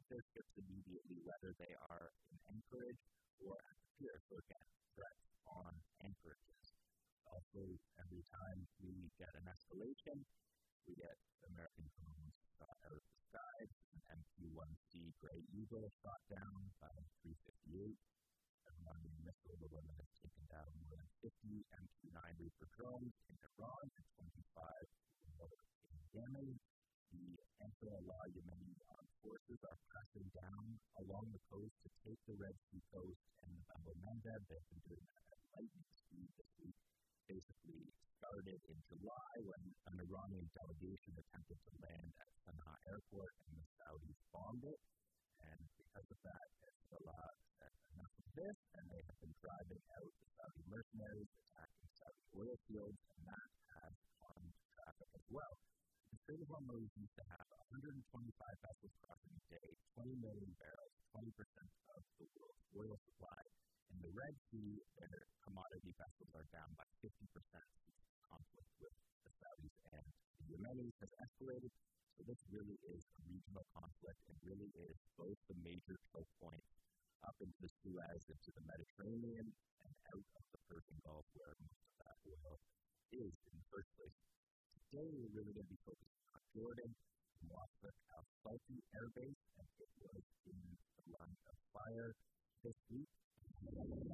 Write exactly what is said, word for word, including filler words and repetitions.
their ships immediately, whether they are in anchorage or at the pier. So again, threats on anchorages. Also, every time we get an escalation, we get American drones shot out of the sky. An M Q one C Grey Eagle shot down by three fifty-eight. Iranian missile delivery has taken down more than fifty M Q nine Reaper drones in Iran and twenty-five in Yemen. The Ansarullah Yemeni armed forces are pressing down along the coast to take the Red Sea coast and the Bab el-Mandeb. They've been doing that at lightning speed this week. Basically started in July when an Iranian delegation attempted to land at Sana'a airport and the Saudis bombed it. And because of that, Hezbollah said enough of this, and they have been driving out the Saudi mercenaries, attacking Saudi oil fields, and that has harmed traffic as well. The Strait of Hormuz used to have one hundred twenty-five vessels crossing a day, twenty million barrels, twenty percent of the world's oil supply. In the Red Sea, their commodity vessels are down by fifty percent since the conflict with the Saudis and the Yemenis has escalated. So this really is a regional conflict and really is both the major choke points up into the Suez, into the Mediterranean, and out of the Persian Gulf where most of that oil is in the first place. Today, we're really going to be focusing on Jordan, Wasif al-Salti Air Base, and it was in the line of fire this week.